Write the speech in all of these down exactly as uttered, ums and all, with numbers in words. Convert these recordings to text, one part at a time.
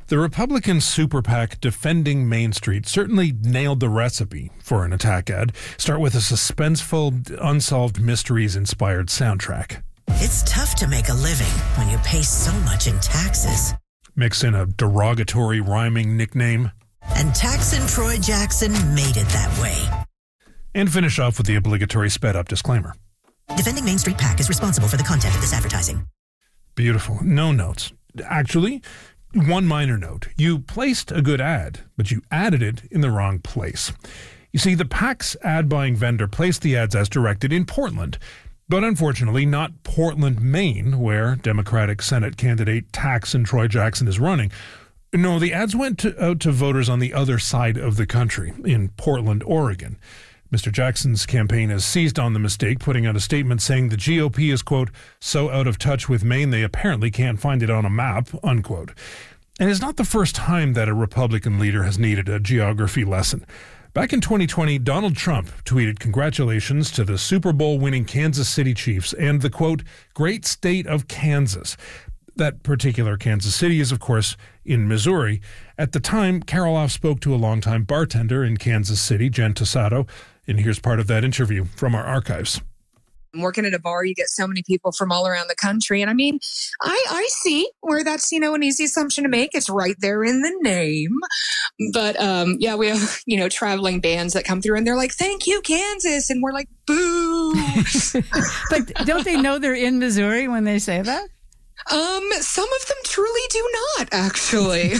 The Republican super PAC Defending Main Street certainly nailed the recipe for an attack ad. Start with a suspenseful, unsolved mysteries-inspired soundtrack. It's tough to make a living when you pay so much in taxes. Mix in a derogatory rhyming nickname. And Taxon Troy Jackson made it that way. And finish off with the obligatory sped-up disclaimer. Defending Main Street PAC is responsible for the content of this advertising. Beautiful. No notes. Actually, one minor note. You placed a good ad, but you added it in the wrong place. You see, the PAC's ad-buying vendor placed the ads as directed in Portland, but unfortunately not Portland, Maine, where Democratic Senate candidate Taxon Troy Jackson is running. No, the ads went to, out to voters on the other side of the country, in Portland, Oregon. Mister Jackson's campaign has seized on the mistake, putting out a statement saying the G O P is, quote, so out of touch with Maine they apparently can't find it on a map, unquote. And it's not the first time that a Republican leader has needed a geography lesson. Back in twenty twenty, Donald Trump tweeted congratulations to the Super Bowl winning Kansas City Chiefs and the, quote, great state of Kansas. That particular Kansas City is, of course, in Missouri. At the time, Karoloff spoke to a longtime bartender in Kansas City, Jen Tosado, and here's part of that interview from our archives. Working at a bar, you get so many people from all around the country. And I mean, I, I see where that's, you know, an easy assumption to make. It's right there in the name. But um, yeah, we have, you know, traveling bands that come through and they're like, thank you, Kansas. And we're like, boo. But don't they know they're in Missouri when they say that? Um, some of them truly do not, actually.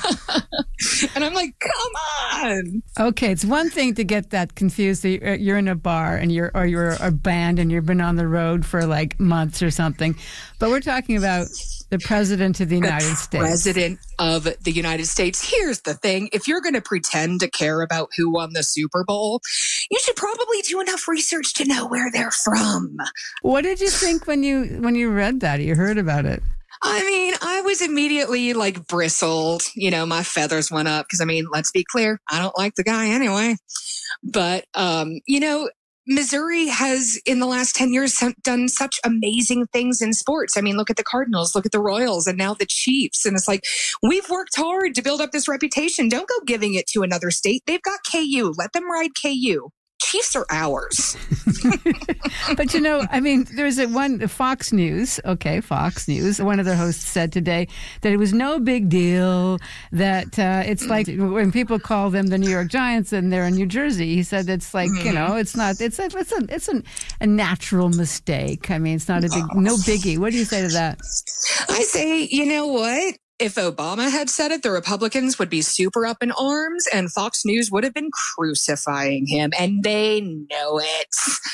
And I'm like, come on. Okay, it's one thing to get that confused. That you're in a bar and you're, or you're a band and you've been on the road for like months or something. But we're talking about the President of the United the States. President of the United States. Here's the thing. If you're going to pretend to care about who won the Super Bowl, you should probably do enough research to know where they're from. What did you think when you when you read that, or you heard about it? I mean, I was immediately like bristled. You know, my feathers went up because, I mean, let's be clear. I don't like the guy anyway. But, um, you know, Missouri has, in the last ten years, done such amazing things in sports. I mean, look at the Cardinals, look at the Royals, and now the Chiefs. And it's like, we've worked hard to build up this reputation. Don't go giving it to another state. They've got K U. Let them ride K U. Chiefs are ours. But, you know, I mean, there's a one, Fox News, okay, Fox News, one of the hosts said today that it was no big deal, that uh, it's like when people call them the New York Giants and they're in New Jersey, he said it's like, you know, it's not, it's a, it's a, it's an, a natural mistake. I mean, it's not a big, no biggie. What do you say to that? I say, you know what? If Obama had said it, the Republicans would be super up in arms and Fox News would have been crucifying him, and they know it.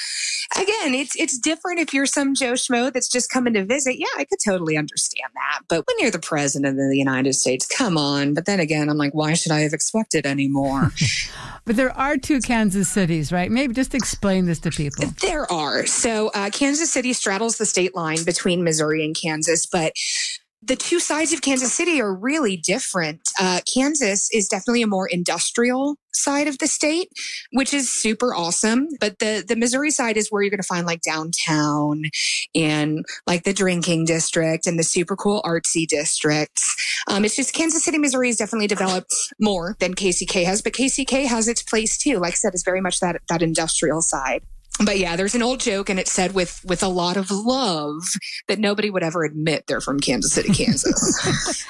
Again, it's it's different if you're some Joe Schmo that's just coming to visit. Yeah, I could totally understand that. But when you're the president of the United States, come on. But then again, I'm like, why should I have expected any more? But there are two Kansas cities, right? Maybe just explain this to people. There are. So uh, Kansas City straddles the state line between Missouri and Kansas, but the two sides of Kansas City are really different. Uh, Kansas is definitely a more industrial side of the state, which is super awesome. But the, the Missouri side is where you're going to find like downtown and like the drinking district and the super cool artsy districts. Um, it's just Kansas City, Missouri has definitely developed more than K C K has, but K C K has its place too. Like I said, it's very much that, that industrial side. But yeah, there's an old joke, and it's said with, with a lot of love that nobody would ever admit they're from Kansas City, Kansas.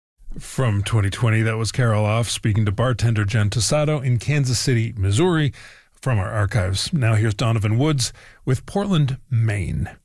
From twenty twenty, that was Karoloff speaking to bartender Jen Tosado in Kansas City, Missouri, from our archives. Now here's Donovan Woods with Portland, Maine.